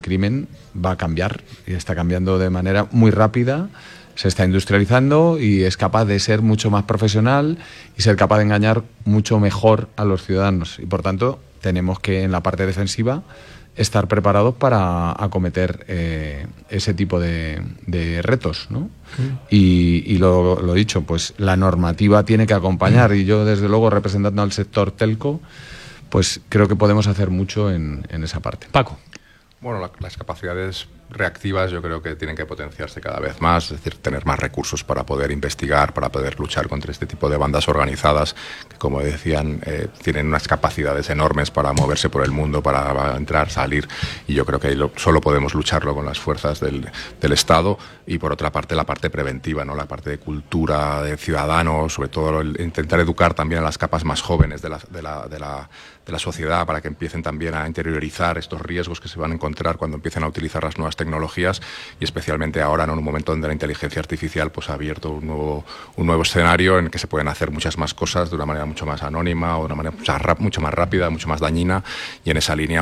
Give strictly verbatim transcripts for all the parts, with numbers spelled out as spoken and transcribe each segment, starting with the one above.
crimen va a cambiar y está cambiando de manera muy rápida, se está industrializando y es capaz de ser mucho más profesional y ser capaz de engañar mucho mejor a los ciudadanos. Y por tanto, tenemos que en la parte defensiva estar preparados para acometer eh, ese tipo de, de retos, ¿no? Mm. Y, y lo, lo dicho, pues la normativa tiene que acompañar, mm. y yo desde luego representando al sector telco, pues creo que podemos hacer mucho en, en esa parte. Paco. Bueno, la, las capacidades reactivas yo creo que tienen que potenciarse cada vez más, es decir, tener más recursos para poder investigar, para poder luchar contra este tipo de bandas organizadas que, como decían, eh, tienen unas capacidades enormes para moverse por el mundo, para entrar, salir, y yo creo que lo, solo podemos lucharlo con las fuerzas del, del Estado. Y por otra parte la parte preventiva, ¿no? La parte de cultura, de ciudadanos, sobre todo el intentar educar también a las capas más jóvenes de la, de la, de la, de la sociedad para que empiecen también a interiorizar estos riesgos que se van a encontrar cuando empiecen a utilizar las nuevas tecnologías, y especialmente ahora, ¿no? En un momento donde la inteligencia artificial pues ha abierto un nuevo, un nuevo escenario en el que se pueden hacer muchas más cosas de una manera mucho más anónima o de una manera mucho más rápida, mucho más dañina, y en esa línea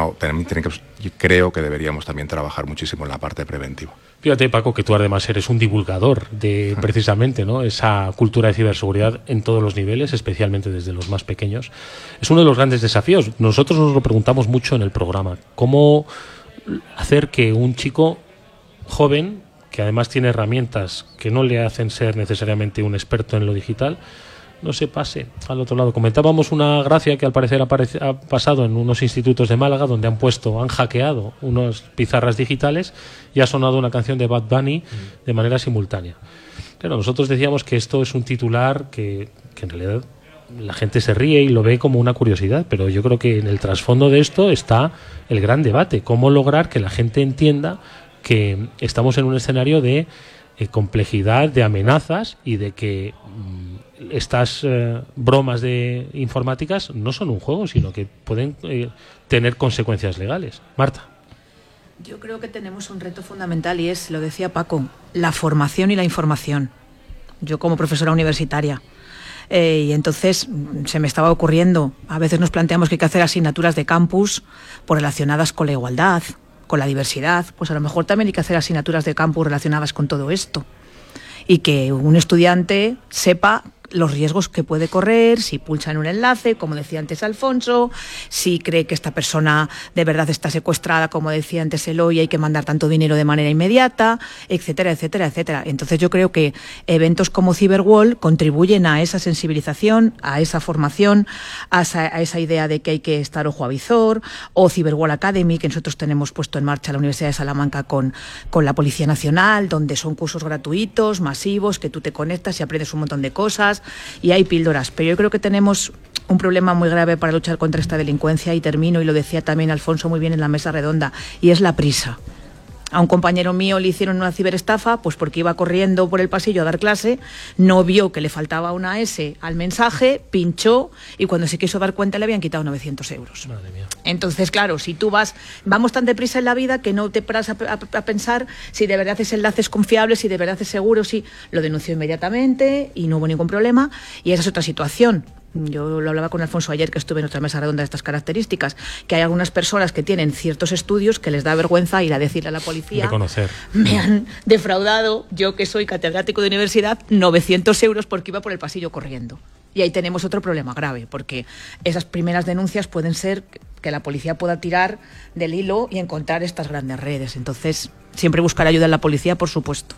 yo creo que deberíamos también trabajar muchísimo en la parte preventiva. Fíjate, Paco, que tú además eres un divulgador de precisamente, ¿no?, esa cultura de ciberseguridad en todos los niveles, especialmente desde los más pequeños. Es uno de los grandes desafíos. Nosotros nos lo preguntamos mucho en el programa. ¿Cómo hacer que un chico joven, que además tiene herramientas que no le hacen ser necesariamente un experto en lo digital, no se pase al otro lado? Comentábamos una gracia que al parecer ha, parec- ha pasado en unos institutos de Málaga, donde han puesto, han hackeado unas pizarras digitales y ha sonado una canción de Bad Bunny de manera simultánea. Claro, nosotros decíamos que esto es un titular que, que en realidad la gente se ríe y lo ve como una curiosidad, pero yo creo que en el trasfondo de esto está el gran debate: cómo lograr que la gente entienda que estamos en un escenario de eh, complejidad, de amenazas, y de que mmm, estas eh, bromas de informáticas no son un juego, sino que pueden eh, tener consecuencias legales. Marta. Yo creo que tenemos un reto fundamental y es, lo decía Paco, la formación y la información. Yo como profesora universitaria, eh, y entonces se me estaba ocurriendo, a veces nos planteamos que hay que hacer asignaturas de campus pues, relacionadas con la igualdad, con la diversidad, pues a lo mejor también hay que hacer asignaturas de campus relacionadas con todo esto, y que un estudiante sepa los riesgos que puede correr si pulsa en un enlace, como decía antes Alfonso, si cree que esta persona de verdad está secuestrada, como decía antes Eloy, y hay que mandar tanto dinero de manera inmediata, etcétera, etcétera, etcétera. Entonces yo creo que eventos como Cyberwall contribuyen a esa sensibilización, a esa formación, a esa, a esa idea de que hay que estar ojo a visor, o Cyberwall Academy, que nosotros tenemos puesto en marcha en la Universidad de Salamanca con, con la Policía Nacional, donde son cursos gratuitos, masivos, que tú te conectas y aprendes un montón de cosas, y hay píldoras. Pero yo creo que tenemos un problema muy grave para luchar contra esta delincuencia, y termino, y lo decía también Alfonso muy bien en la mesa redonda, y es la prisa. A un compañero mío le hicieron una ciberestafa, pues porque iba corriendo por el pasillo a dar clase, no vio que le faltaba una S al mensaje, pinchó, y cuando se quiso dar cuenta le habían quitado novecientos euros. Madre mía. Entonces, claro, si tú vas, vamos tan deprisa en la vida que no te paras a, a, a pensar si de verdad ese enlace es confiable, si de verdad es seguro, si lo denunció inmediatamente y no hubo ningún problema, y esa es otra situación. Yo lo hablaba con Alfonso ayer, que estuve en otra mesa redonda de estas características, que hay algunas personas que tienen ciertos estudios que les da vergüenza ir a decirle a la policía, reconocer. Me han defraudado, yo que soy catedrático de universidad, novecientos euros porque iba por el pasillo corriendo. Y ahí tenemos otro problema grave, porque esas primeras denuncias pueden ser que la policía pueda tirar del hilo y encontrar estas grandes redes. Entonces, siempre buscar ayuda en la policía, por supuesto.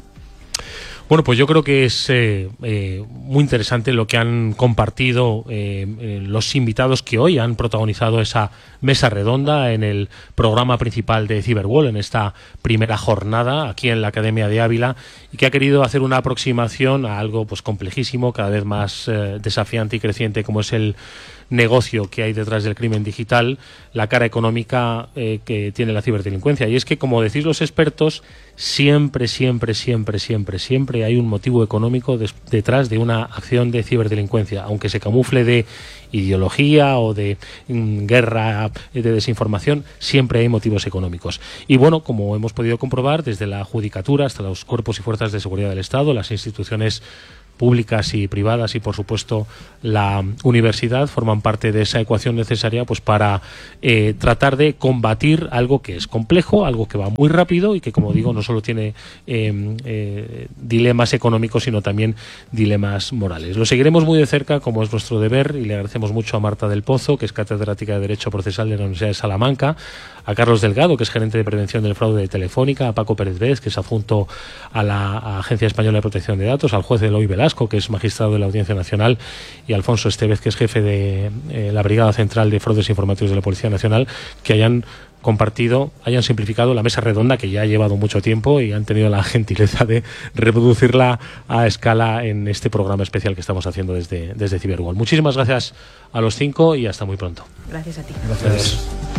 Bueno, pues yo creo que es eh, eh, muy interesante lo que han compartido eh, eh, los invitados que hoy han protagonizado esa mesa redonda en el programa principal de Cyberwall, en esta primera jornada aquí en la Academia de Ávila, y que ha querido hacer una aproximación a algo pues complejísimo, cada vez más eh, desafiante y creciente, como es el negocio que hay detrás del crimen digital, la cara económica eh, que tiene la ciberdelincuencia. Y es que, como decís los expertos, siempre, siempre, siempre, siempre, siempre hay un motivo económico des- detrás de una acción de ciberdelincuencia, aunque se camufle de ideología o de mm, guerra de desinformación, siempre hay motivos económicos. Y bueno, como hemos podido comprobar, desde la judicatura hasta los cuerpos y fuerzas de seguridad del Estado, las instituciones públicas y privadas y por supuesto la universidad forman parte de esa ecuación necesaria pues para eh, tratar de combatir algo que es complejo, algo que va muy rápido y que, como digo, no solo tiene eh, eh, dilemas económicos sino también dilemas morales. Lo seguiremos muy de cerca, como es nuestro deber, y le agradecemos mucho a Marta del Pozo, que es catedrática de Derecho Procesal de la Universidad de Salamanca, a Carlos Delgado, que es gerente de prevención del fraude de Telefónica, a Paco Pérez Vez, que es adjunto a la Agencia Española de Protección de Datos, al juez Eloy Velasco, que es magistrado de la Audiencia Nacional, y a Alfonso Estevez, que es jefe de eh, la Brigada Central de Fraudes Informativos de la Policía Nacional, que hayan compartido, hayan simplificado la mesa redonda que ya ha llevado mucho tiempo y han tenido la gentileza de reproducirla a escala en este programa especial que estamos haciendo desde, desde Cyberwall. Muchísimas gracias a los cinco y hasta muy pronto. Gracias a ti. Gracias.